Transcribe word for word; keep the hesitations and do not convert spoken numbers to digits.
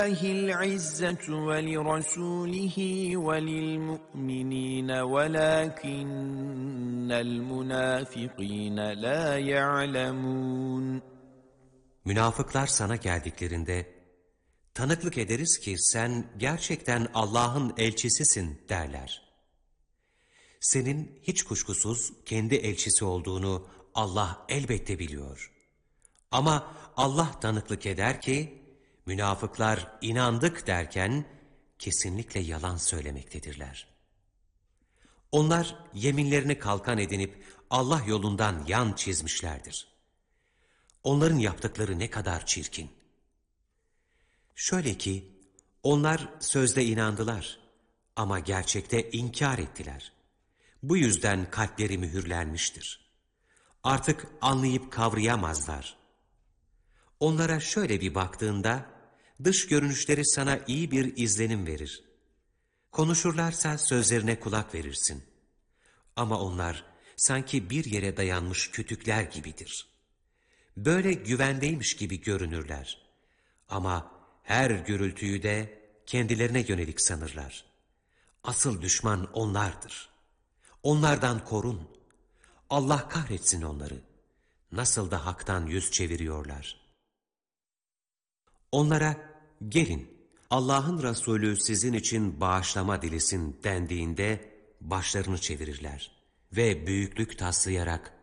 العزة ولرسوله وللمؤمنين ولكن المنافقين لا يعلمون. Münafıklar sana geldiklerinde, tanıklık ederiz ki sen gerçekten Allah'ın elçisisin derler. Senin hiç kuşkusuz kendi elçisi olduğunu Allah elbette biliyor. Ama Allah tanıklık eder ki, münafıklar inandık derken kesinlikle yalan söylemektedirler. Onlar yeminlerini kalkan edinip Allah yolundan yan çizmişlerdir. Onların yaptıkları ne kadar çirkin. Şöyle ki, onlar sözde inandılar ama gerçekte inkar ettiler. Bu yüzden kalpleri mühürlenmiştir. Artık anlayıp kavrayamazlar. Onlara şöyle bir baktığında, dış görünüşleri sana iyi bir izlenim verir. Konuşurlarsa sözlerine kulak verirsin. Ama onlar sanki bir yere dayanmış kütükler gibidir. Böyle güvendeymiş gibi görünürler. Ama her gürültüyü de kendilerine yönelik sanırlar. Asıl düşman onlardır. Onlardan korun. Allah kahretsin onları. Nasıl da haktan yüz çeviriyorlar. Onlara gelin Allah'ın Resulü sizin için bağışlama dilesin dendiğinde başlarını çevirirler ve büyüklük taslayarak